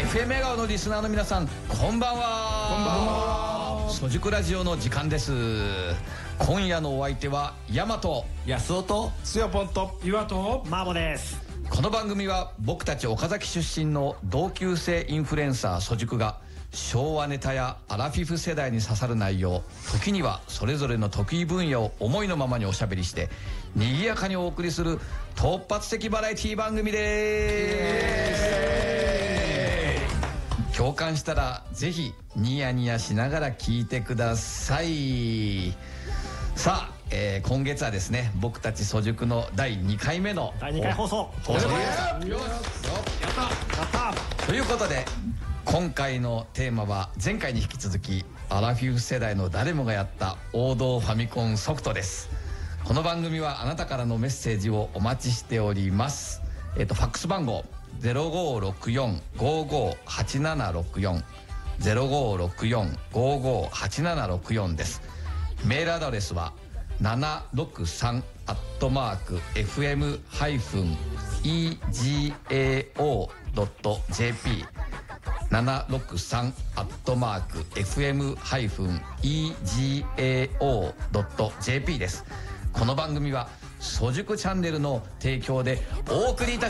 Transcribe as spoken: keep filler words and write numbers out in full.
エフエム 笑顔のリスナーの皆さん、こんばんは。 こんばんは。 ソジュクラジオの時間です。今夜のお相手はヤマト、 ヤスオとつよぽんと岩とマーボです。 この番組は僕たち岡崎出身の同級生インフルエンサーソジュクが昭和ネタやアラフィフ世代に刺さる内容、時にはそれぞれの得意分野を思いのままにおしゃべりして賑やかにお送りする突発的バラエティ番組です。共感したらぜひニヤニヤしながら聞いてください。さあ、えー、今月はですね、僕たちソジュクのだいにかいめのだいにかい放送放送です。 やったということで今回のテーマは前回に引き続きアラフィフ世代の誰もがやった王道ファミコンソフトです。この番組はあなたからのメッセージをお待ちしております。えっとファックス番号 ゼロごーろくよん ごーごーはちななろくよん ゼロごーろくよん ごーごーはちななろくよん です。メールアドレスはななろくさんアットマーク エフエム ハイフン イージーエーオー ドット ジェーピーななろくさんアットマーク エフエム ハイフン イージーエーオー ドット ジェーピー です。この番組はソジュクチャンネルの提供でお送りいたします。